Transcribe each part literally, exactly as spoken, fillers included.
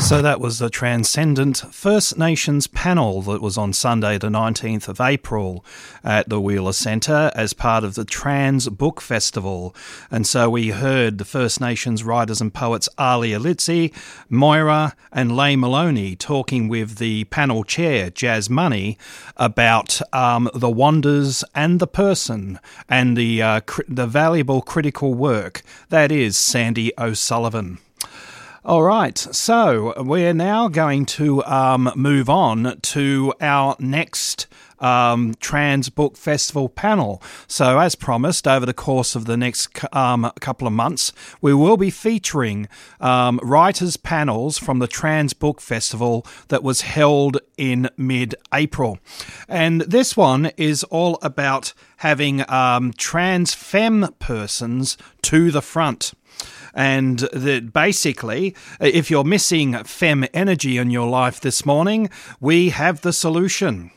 So that was the Transcendent First Nations panel that was on Sunday the nineteenth of April at the Wheeler Centre as part of the Trans Book Festival. And so we heard the First Nations writers and poets Alia Litsi, Moira and Leigh Maloney talking with the panel chair, Jazz Money, about um, the wonders and the person and the, uh, cr- the valuable critical work that is Sandy O'Sullivan. All right, so we're now going to um, move on to our next um, Trans Book Festival panel. So as promised, over the course of the next um, couple of months, we will be featuring um, writers' panels from the Trans Book Festival that was held in mid-April. And this one is all about having um, trans femme persons to the front. And that basically, if you're missing femme energy in your life this morning, we have the solution.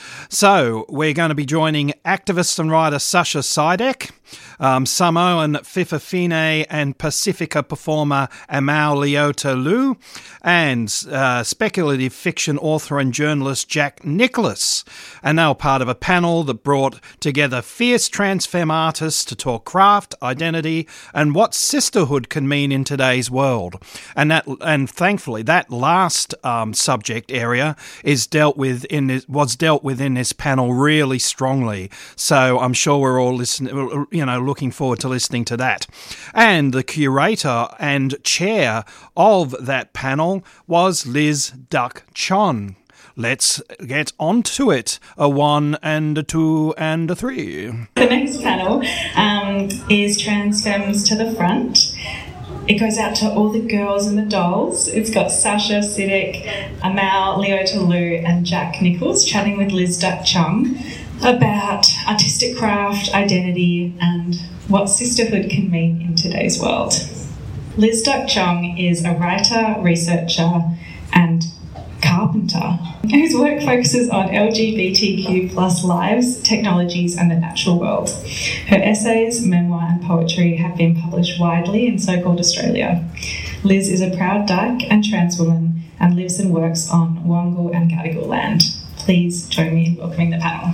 So we're going to be joining activist and writer Sasha Sidek, um, Samoan Fifafine and Pacifica performer Amal Leota-Lu, and uh, speculative fiction author and journalist Jack Nicholas. And they were part of a panel that brought together fierce trans femme artists to talk craft, identity, and what sisterhood can mean in today's world. And that, and thankfully, that last um, subject area is dealt with in this, was dealt with in this panel really strongly. So I'm sure we're all listening, you know, looking forward to listening to that. And the curator and chair of that panel was Liz Duck Chon. Let's get on to it. A one and a two and a three. The next panel um, is Trans Femmes to the Front. It goes out to all the girls and the dolls. It's got Sasha Sidek, Amal Leota-Lu and Jack Nichols chatting with Liz Duck Chung about artistic craft, identity and what sisterhood can mean in today's world. Liz Duck Chung is a writer, researcher and carpenter whose work focuses on L G B T Q plus lives, technologies and the natural world. Her essays, memoir and poetry have been published widely in so-called Australia. Liz is a proud dyke and trans woman and lives and works on Wongal and Gadigal land. Please join me in welcoming the panel.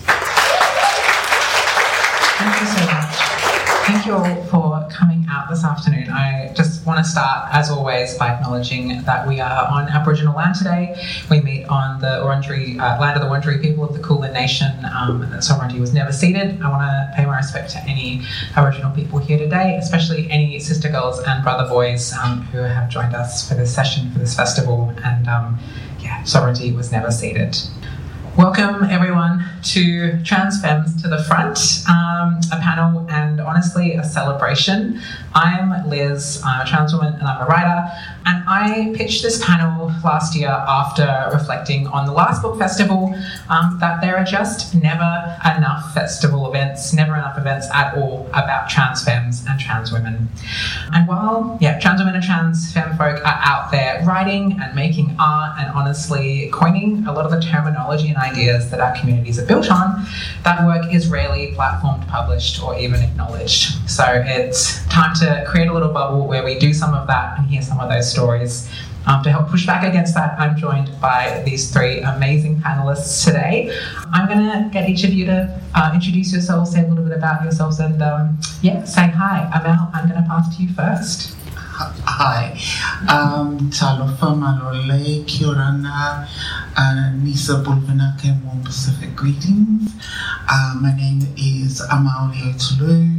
Thank you so much. Thank you all for coming out this afternoon. I just want to start, as always, by acknowledging that we are on Aboriginal land today. We meet on the Wurundjeri, uh, land of the Wurundjeri people of the Kulin Nation. Um, that sovereignty was never ceded. I want to pay my respect to any Aboriginal people here today, especially any sister girls and brother boys um, who have joined us for this session, for this festival. And um, yeah, sovereignty was never ceded. Welcome everyone to Trans Femmes to the Front, um, a panel and honestly a celebration. I'm Liz, I'm a trans woman and I'm a writer, and I pitched this panel last year after reflecting on the last book festival um, that there are just never enough festival events, never enough events at all about trans femmes and trans women. And while yeah, trans women and trans femme folk are out there writing and making art and honestly coining a lot of the terminology and ideas that our communities are built on, that work is rarely platformed, published or even acknowledged. So it's time to create a little bubble where we do some of that and hear some of those stories. Um, to help push back against that, I'm joined by these three amazing panelists today. I'm going to get each of you to uh, introduce yourselves, say a little bit about yourselves, and um, yeah, say hi. Amal, I'm going to pass to you first. Hi, um, Talofa Malole, Kiorana, uh, Nisa Bulvina, Kemon Pacific greetings. Uh, my name is Amal Leota-Lu.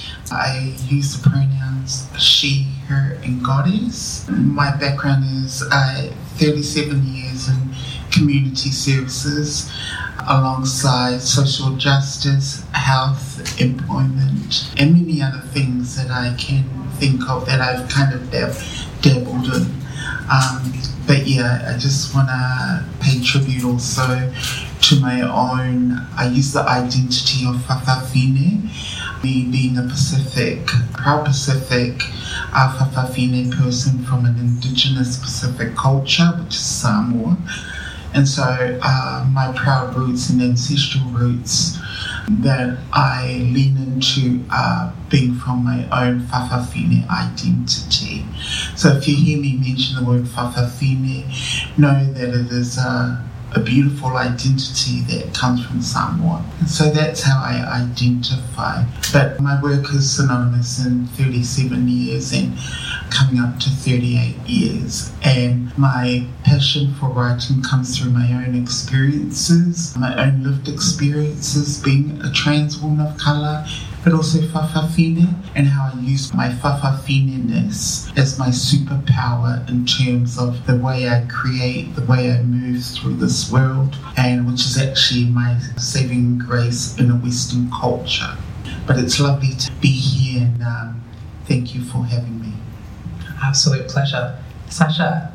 I use the pronouns she, her, and goddess. My background is uh, thirty-seven years in community services alongside social justice, health, employment, and many other things that I can think of that I've kind of dab- dabbled in. Um, but yeah, I just want to pay tribute also to my own, I use the identity of Fa'afafine, me being a Pacific, proud Pacific, uh, Fa'afafine person from an indigenous Pacific culture, which is Samoa. And so uh, my proud roots and ancestral roots that I lean into uh, being from my own Fa'afafine identity. So if you hear me mention the word Fa'afafine, know that it is a, a beautiful identity that comes from Samoa. And so that's how I identify. But my work is synonymous in thirty-seven years and coming up to thirty-eight years. And my passion for writing comes through my own experiences, my own lived experiences being a trans woman of colour, but also Fa'afafine, and how I use my Fa'afafine-ness as my superpower in terms of the way I create, the way I move through this world, and which is actually my saving grace in a Western culture. But it's lovely to be here, and um, thank you for having me. Absolute pleasure. Sasha.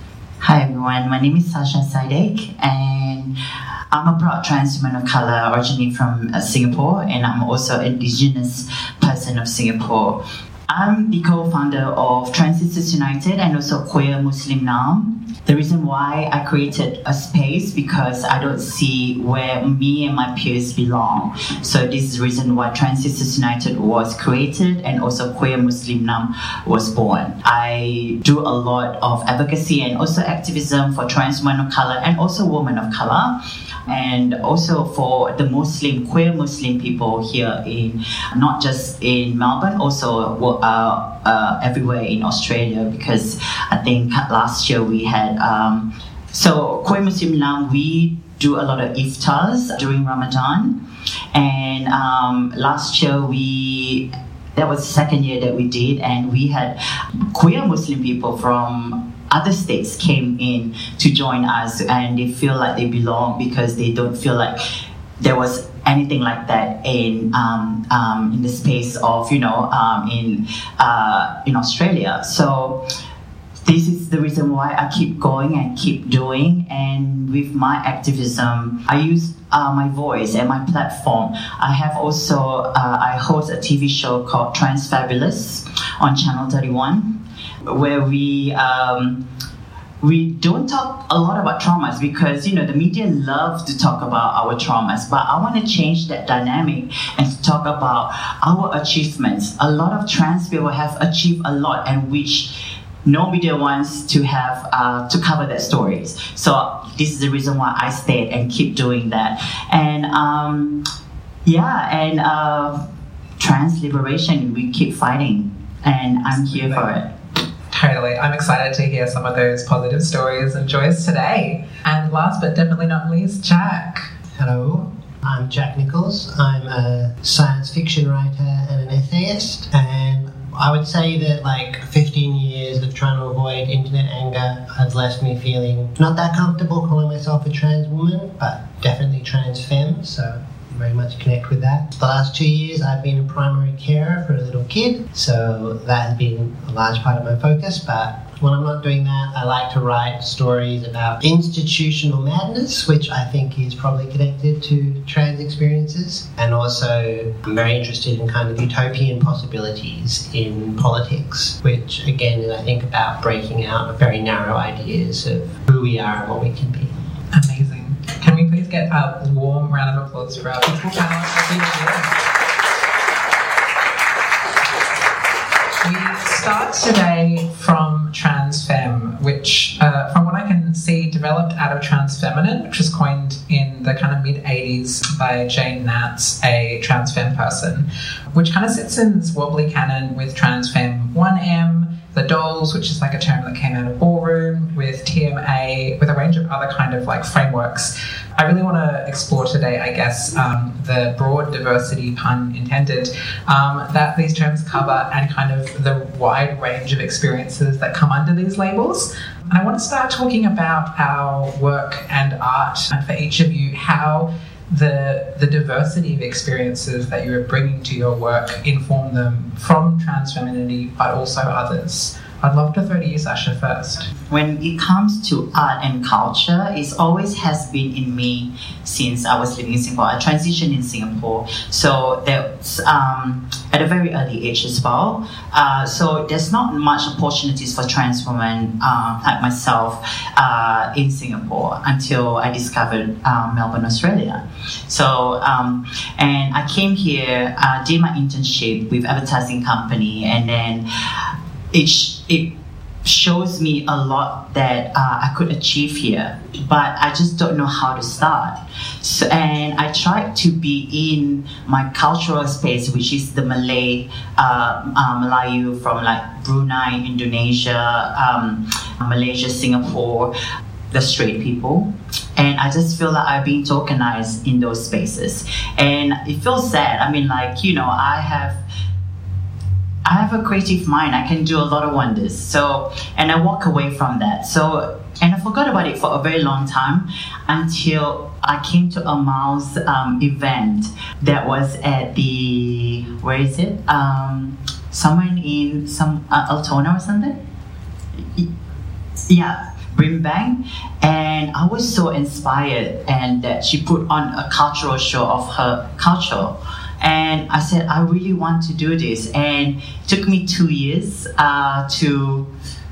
Hi everyone, my name is Sasha Sidek, and I'm a proud trans woman of colour originating from uh, Singapore, and I'm also an Indigenous person of Singapore. I'm the co-founder of Trans Sisters United and also Queer Muslim Nam. The reason why I created a space because I don't see where me and my peers belong. So this is the reason why Trans Sisters United was created and also Queer Muslim Nam was born. I do a lot of advocacy and also activism for trans women of colour and also women of colour, and also for the Muslim, queer Muslim people here in, not just in Melbourne, also uh, uh, everywhere in Australia, because I think last year we had, um, so Queer Muslim Nam, we do a lot of iftars during Ramadan, and um, last year we, that was the second year that we did, and we had queer Muslim people from other states came in to join us, and they feel like they belong because they don't feel like there was anything like that in um, um, in the space of, you know, um, in uh, in Australia. So this is the reason why I keep going and keep doing. And with my activism, I use uh, my voice and my platform. I have also uh, I host a T V show called Trans Fabulous on Channel thirty-one. Where we um, we don't talk a lot about traumas because, you know, the media love to talk about our traumas, but I want to change that dynamic and to talk about our achievements. A lot of trans people have achieved a lot, and which no media wants to have uh, to cover their stories. So this is the reason why I stayed and keep doing that. And um, yeah, and uh, trans liberation, we keep fighting, and I'm here for it. Totally. I'm excited to hear some of those positive stories and joys today. And last but definitely not least, Jack. Hello, I'm Jack Nichols. I'm a science fiction writer and an essayist. And I would say that like fifteen years of trying to avoid internet anger has left me feeling not that comfortable calling myself a trans woman, but definitely trans femme. So very much connect with that. The last two years I've been a primary carer for a little kid, so that has been a large part of my focus. But when I'm not doing that, I like to write stories about institutional madness, which I think is probably connected to trans experiences. And also I'm very interested in kind of utopian possibilities in politics, which again is, I think, about breaking out of very narrow ideas of who we are and what we can be. Amazing. Can we please get a warm round of applause for our beautiful panelists? We start today from Trans Femme, which, uh, from what I can see, developed out of Trans Feminine, which was coined in the kind of mid-eighties by Jane Nance, a trans femme person, which kind of sits in this wobbly canon with Trans Femme one M, The Dolls, which is like a term that came out of ballroom, with T M A, with a range of other kind of like frameworks. I really want to explore today, I guess, um, the broad diversity, pun intended, um, that these terms cover, and kind of the wide range of experiences that come under these labels. And I want to start talking about our work and art, and for each of you, how the the diversity of experiences that you are bringing to your work inform them from trans femininity, but also others. I'd love to throw to you, Sasha, first. When it comes to art and culture, it always has been in me since I was living in Singapore. I transitioned in Singapore, so that's um, at a very early age as well. Uh, so there's not much opportunities for trans women uh, like myself uh, in Singapore until I discovered uh, Melbourne, Australia. So, um, and I came here, uh, did my internship with advertising company, and then it sh- it shows me a lot that uh, I could achieve here, but I just don't know how to start. So, and I tried to be in my cultural space, which is the Malay, uh, uh, Melayu from like Brunei, Indonesia, um, Malaysia, Singapore, the straight people. And I just feel like I'm being tokenized in those spaces. And it feels sad. I mean, like, you know, I have I have a creative mind. I can do a lot of wonders. So, and I walk away from that. So, and I forgot about it for a very long time until I came to Amal's um, event that was at the, where is it? Um, somewhere in some uh, Altona or something? Yeah, Brimbank. And I was so inspired, and that she put on a cultural show of her culture. And I said, I really want to do this. And it took me two years uh, to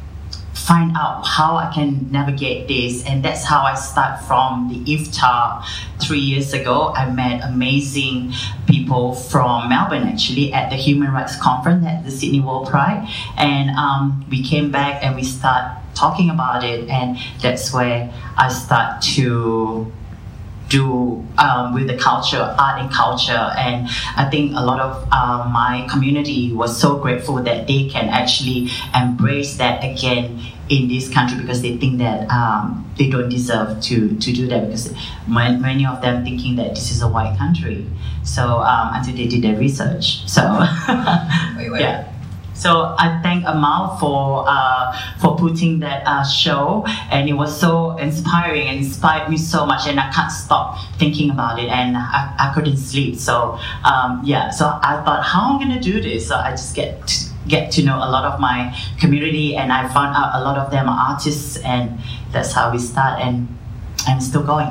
find out how I can navigate this. And that's how I start from the iftar. Three years ago, I met amazing people from Melbourne, actually, at the Human Rights Conference at the Sydney World Pride. And um, we came back and we start talking about it. And that's where I start to do um, with the culture, art and culture. And I think a lot of uh, my community was so grateful that they can actually embrace that again in this country, because they think that um, they don't deserve to, to do that, because many of them thinking that this is a white country. So um, until they did their research. So wait, wait. yeah. So I thank Amal for uh, for putting that uh, show, and it was so inspiring and inspired me so much, and I can't stop thinking about it, and I, I couldn't sleep. So um, yeah, so I thought, how am I gonna do this? So I just get to, get to know a lot of my community, and I found out a lot of them are artists, and that's how we start, and I'm still going.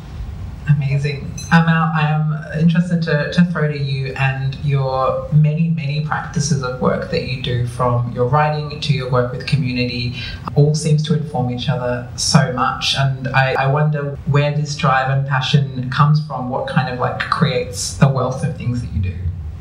Amazing. Amal, I am interested to, to throw to you and your many, many practices of work that you do, from your writing to your work with community, all seems to inform each other so much. And I, I wonder where this drive and passion comes from, what kind of like creates the wealth of things that you do.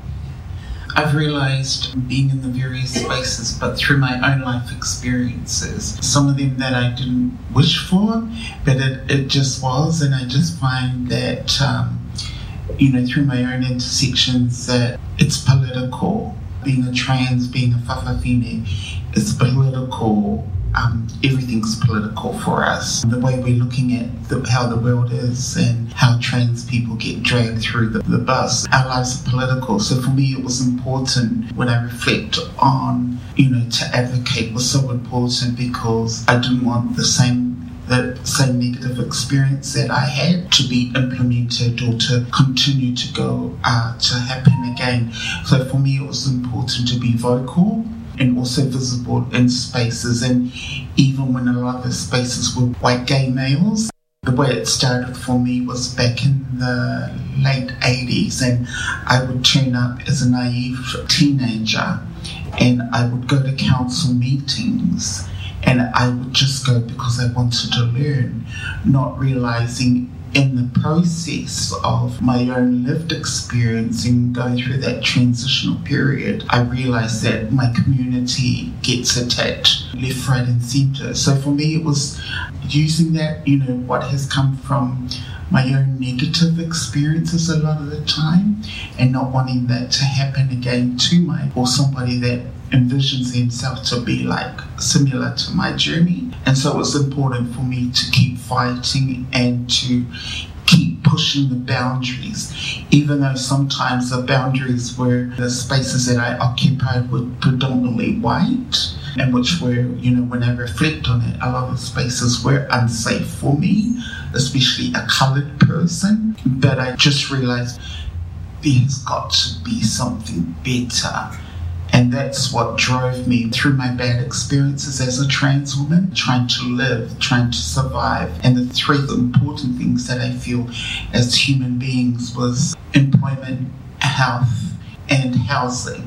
I've realised being in the various spaces, but through my own life experiences, some of them that I didn't wish for, but it, it just was, and I just find that, um, you know, through my own intersections, that it's political. Being a trans, being a whawhawhine, it's political. Um, everything's political for us. The way we're looking at the, how the world is and how trans people get dragged through the, the bus. Our lives are political. So for me, it was important when I reflect on, you know, to advocate was so important, because I didn't want the same the same negative experience that I had to be implemented or to continue to go uh, to happen again. So for me, it was important to be vocal and also visible in spaces, and even when a lot of the spaces were white gay males. The way it started for me was back in the late eighties, and I would turn up as a naive teenager, and I would go to council meetings, and I would just go because I wanted to learn, not realising in the process of my own lived experience and going through that transitional period, I realised that my community gets attacked left, right and centre. So for me, it was using that, you know, what has come from my own negative experiences a lot of the time, and not wanting that to happen again to my, or somebody that envisions himself to be like similar to my journey. And so it was important for me to keep fighting and to keep pushing the boundaries, even though sometimes the boundaries were the spaces that I occupied were predominantly white, and which were, you know, when I reflect on it, a lot of spaces were unsafe for me, especially a coloured person. But I just realised there's got to be something better. And that's what drove me through my bad experiences as a trans woman, trying to live, trying to survive. And the three important things that I feel as human beings was employment, health, and housing.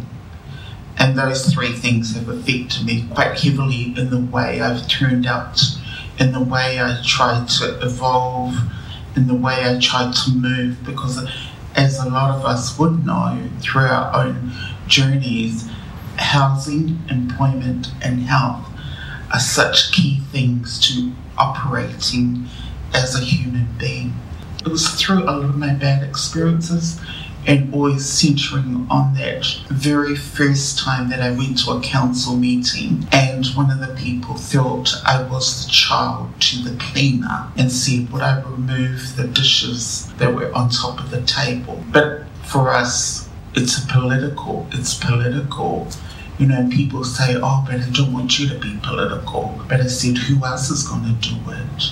And those three things have affected me quite heavily in the way I've turned out, in the way I try to evolve, in the way I try to move, because as a lot of us would know through our own journeys, housing, employment, and health are such key things to operating as a human being. It was through a lot of my bad experiences, and always centering on that very first time that I went to a council meeting, and one of the people thought I was the child to the cleaner and said, would I remove the dishes that were on top of the table? But for us, it's a political, it's political. You know, people say, oh, but I don't want you to be political. But I said, who else is going to do it?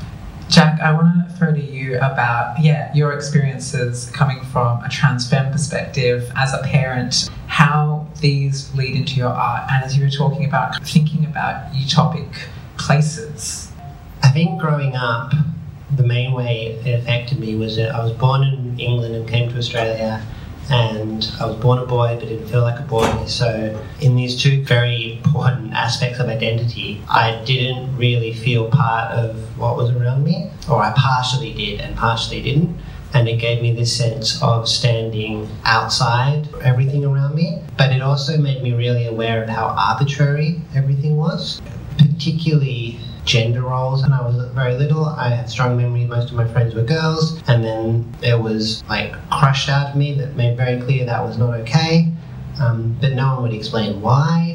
Jack, I want to throw to you about, yeah, your experiences coming from a trans femme perspective as a parent, how these lead into your art, and as you were talking about thinking about utopic places. I think growing up, the main way it affected me was that I was born in England and came to Australia, and I was born a boy but didn't feel like a boy. So in these two very important aspects of identity, I didn't really feel part of what was around me, or I partially did and partially didn't. And it gave me this sense of standing outside everything around me. But it also made me really aware of how arbitrary everything was, particularly gender roles. When I was very little, I had strong memory most of my friends were girls, and then it was like crushed out of me that made very clear that was not okay, um, but no one would explain why.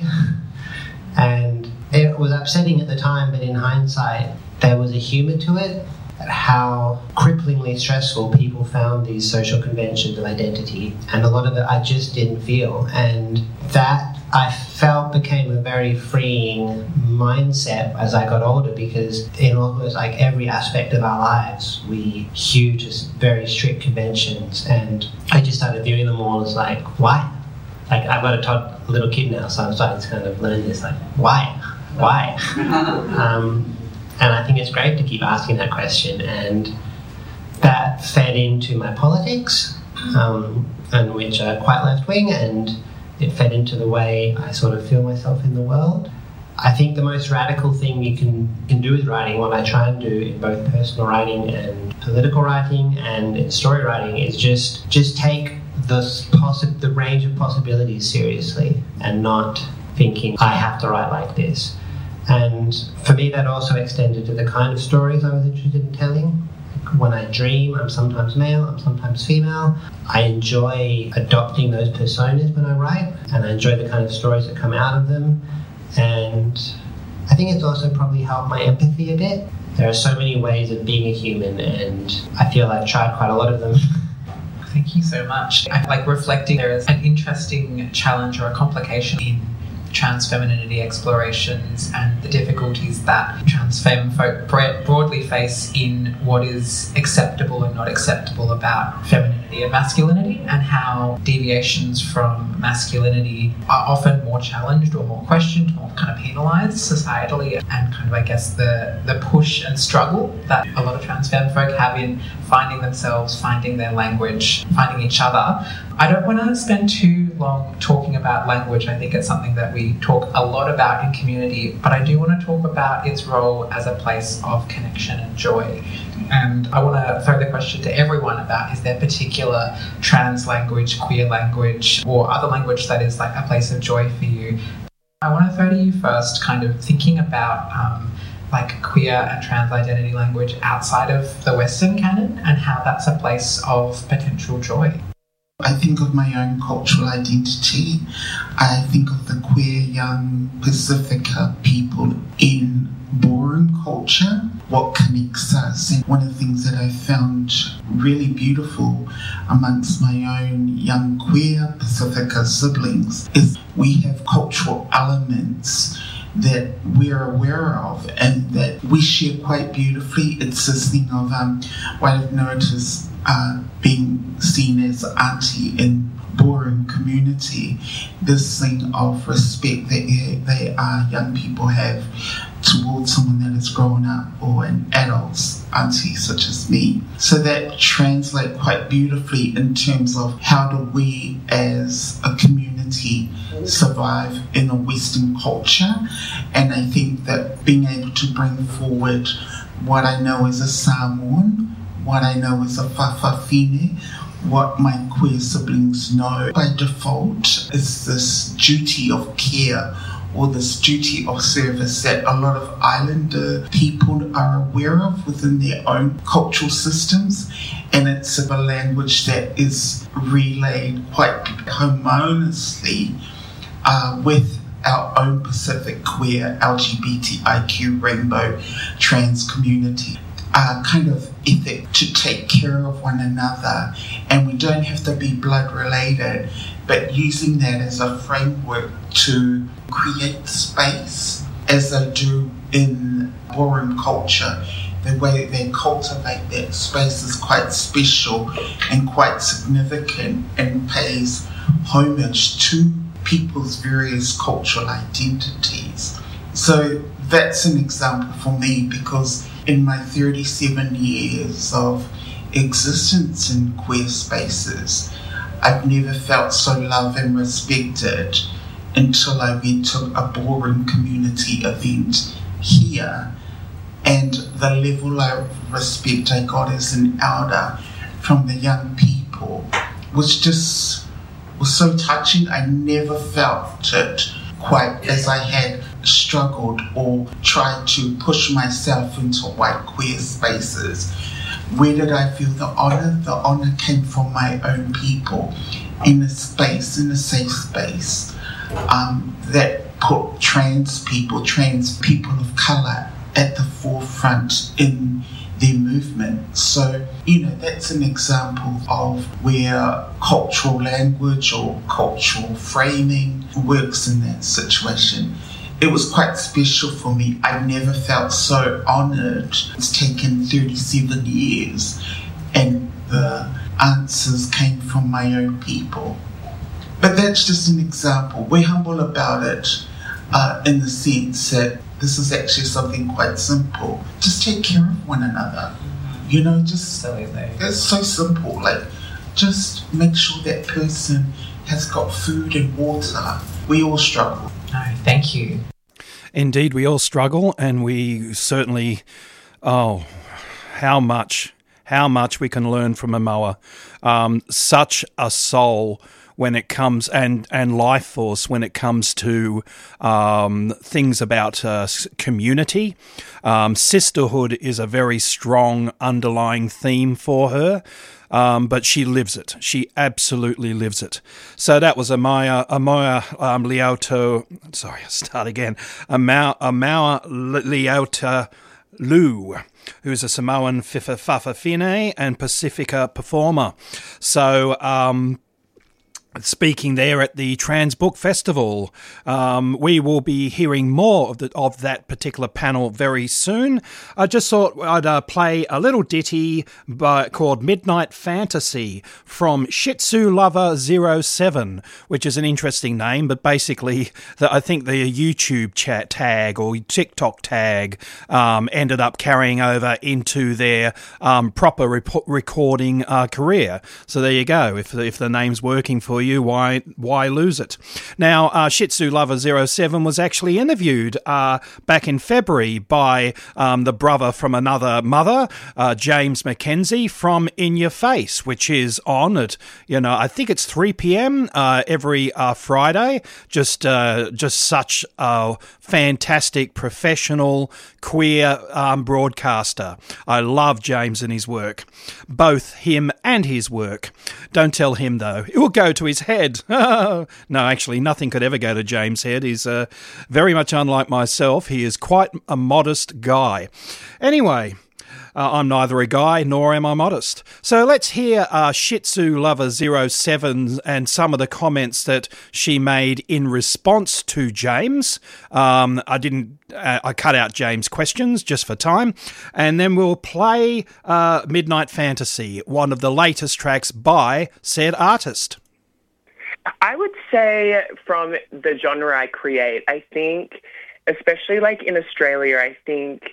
And it was upsetting at the time, but in hindsight there was a humour to it, how cripplingly stressful people found these social conventions of identity, and a lot of it I just didn't feel, and that I felt became a very freeing mindset as I got older, because in almost like every aspect of our lives we hew to very strict conventions, and I just started viewing them all as like, why? Like, I've got a toddler, little kid now, so I'm starting to kind of learn this, like, why? Why? um, and I think it's great to keep asking that question, and that fed into my politics, um, and which are quite left-wing, and it fed into the way I sort of feel myself in the world. I think the most radical thing you can, can do with writing, what I try and do in both personal writing and political writing and in story writing, is just just take the, possi- the range of possibilities seriously, and not thinking, I have to write like this. And for me that also extended to the kind of stories I was interested in telling. When I dream, I'm sometimes male, I'm sometimes female. I enjoy adopting those personas when I write, and I enjoy the kind of stories that come out of them. And I think it's also probably helped my empathy a bit. There are so many ways of being a human, and I feel I've tried quite a lot of them. Thank you so much. I like reflecting there is an interesting challenge or a complication in trans femininity explorations and the difficulties that trans femme folk broadly face in what is acceptable and not acceptable about femininity and masculinity, and how deviations from masculinity are often more challenged or more questioned, more kind of penalised societally, and kind of, I guess, the, the push and struggle that a lot of trans femme folk have in finding themselves, finding their language, finding each other. I don't want to spend too long talking about language. I think it's something that we talk a lot about in community, but I do want to talk about its role as a place of connection and joy. And I want to throw the question to everyone about, is there particular trans language, queer language, or other language that is like a place of joy for you? I want to throw to you first, kind of thinking about um, like queer and trans identity language outside of the Western canon, and how that's a place of potential joy. I think of my own cultural identity. I think of the queer young Pacifica people in ballroom culture, what connects us. And one of the things that I found really beautiful amongst my own young queer Pacifica siblings is we have cultural elements that we're aware of and that we share quite beautifully. It's this thing of um, what I've noticed uh, being seen as auntie in ballroom community, this thing of respect that they are young people have towards someone that has grown up, or an adult's auntie such as me. So that translates quite beautifully in terms of how do we as a community survive in a Western culture. And I think that being able to bring forward what I know as a Samoan, what I know as a Fa'afafine, what my queer siblings know by default, is this duty of care, or this duty of service that a lot of Islander people are aware of within their own cultural systems. And it's a language that is relayed quite harmoniously uh, with our own Pacific queer L G B T I Q rainbow trans community. Uh, kind of ethic to take care of one another, and we don't have to be blood related, but using that as a framework to create space, as they do in ballroom culture. The way they cultivate that space is quite special and quite significant, and pays homage to people's various cultural identities. So that's an example for me, because in my thirty-seven years of existence in queer spaces, I've never felt so loved and respected until I went to a ballroom community event here, and the level of respect I got as an elder from the young people was just was so touching. I never felt it quite as I had struggled or tried to push myself into white queer spaces. Where did I feel the honour? The honour came from my own people, in a space, in a safe space, um, that put trans people, trans people of colour at the forefront in their movement. So, you know, that's an example of where cultural language or cultural framing works in that situation. It was quite special for me. I never felt so honoured. It's taken thirty-seven years, and the answers came from my own people. But that's just an example. We're humble about it uh, in the sense that this is actually something quite simple. Just take care of one another. You know, just, So easy. it's so simple. Like, just make sure that person has got food and water. We all struggle. No, thank you. Indeed, we all struggle, and we certainly, oh, how much, how much we can learn from Amoa. Um, such a soul when it comes, and, and life force when it comes to um, things about uh, community. Um, sisterhood is a very strong underlying theme for her. Um, but she lives it. She absolutely lives it. So that was Amaya, Amaya um, Leota, sorry, I'll start again. Amaya, Amaya Leota Lu, who's a Samoan Fa'afafine and Pacifica performer. So, um, speaking there at the Trans Book Festival. Um, we will be hearing more of, the, of that particular panel very soon. I just thought I'd uh, play a little ditty by, called Midnight Fantasy from Shih Tzu Lover zero seven, which is an interesting name, but basically the, I think the YouTube chat tag or TikTok tag um, ended up carrying over into their um, proper rep- recording uh, career. So there you go. If, if the name's working for you, you, why why lose it? Now, uh, Shih Tzu Lover zero seven was actually interviewed uh, back in February by um, the brother from another mother, uh, James McKenzie from In Your Face, which is on at, you know, I think it's three p.m. Uh, every uh, Friday. Just, uh, just such a fantastic professional queer um, broadcaster. I love James and his work, both him and his work. Don't tell him, though. It will go to his head. No, actually, nothing could ever go to James' head. He's uh, very much unlike myself. He is quite a modest guy. Anyway, uh, I'm neither a guy nor am I modest. So let's hear uh, Shih Tzu Lover zero seven and some of the comments that she made in response to James. Um, I didn't. Uh, I cut out James' questions just for time. And then we'll play uh, Midnight Fantasy, one of the latest tracks by said artist. I would say from the genre I create, I think, especially like in Australia, I think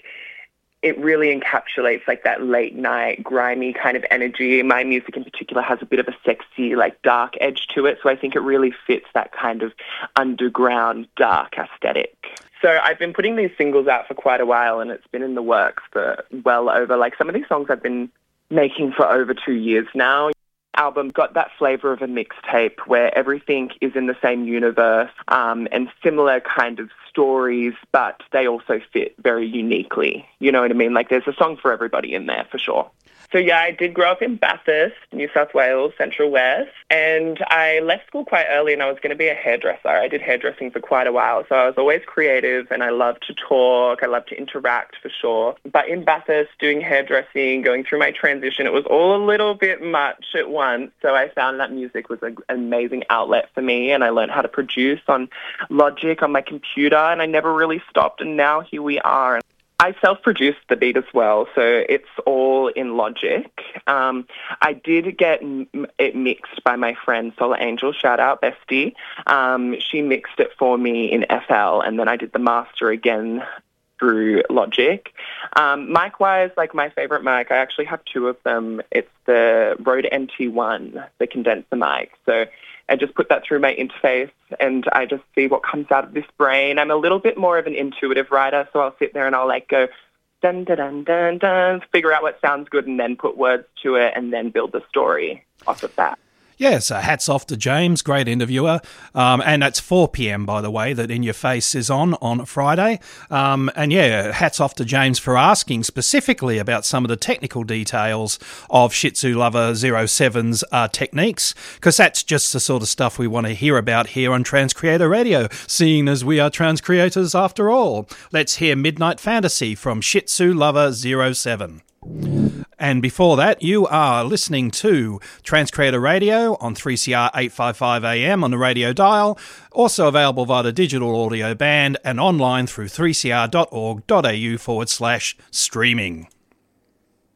it really encapsulates like that late night, grimy kind of energy. My music in particular has a bit of a sexy, like dark edge to it. So I think it really fits that kind of underground, dark aesthetic. So I've been putting these singles out for quite a while, and it's been in the works for well over, like some of these songs I've been making for over two years now. Album got that flavour of a mixtape where everything is in the same universe um, and similar kind of stories, but they also fit very uniquely. You know what I mean? Like there's a song for everybody in there for sure. So yeah, I did grow up in Bathurst, New South Wales, Central West, and I left school quite early and I was going to be a hairdresser. I did hairdressing for quite a while, so I was always creative and I loved to talk, I loved to interact for sure. But in Bathurst, doing hairdressing, going through my transition, it was all a little bit much at once, so I found that music was a, an amazing outlet for me, and I learned how to produce on Logic on my computer, and I never really stopped, and now here we are. I self-produced the beat as well, so it's all in Logic. Um, I did get m- it mixed by my friend Solar Angel, shout out Bestie. Um, she mixed it for me in F L, and then I did the master again through Logic. Um, mic-wise, like my favourite mic, I actually have two of them. It's the Rode M T one, the condenser mic. So I just put that through my interface and I just see what comes out of this brain. I'm a little bit more of an intuitive writer, so I'll sit there and I'll like go dun dun dun dun dun, figure out what sounds good and then put words to it and then build the story off of that. Yeah, so hats off to James, great interviewer. Um, and that's four p.m, by the way, that In Your Face is on on Friday. Um, and yeah, hats off to James for asking specifically about some of the technical details of Shih Tzu Lover zero seven's uh, techniques, because that's just the sort of stuff we want to hear about here on Transcreator Radio, seeing as we are trans creators after all. Let's hear Midnight Fantasy from Shih Tzu Lover zero seven. And before that, you are listening to Transcreator Radio on three C R eight fifty-five A M on the radio dial, also available via the digital audio band and online through three c r dot org dot a u forward slash streaming.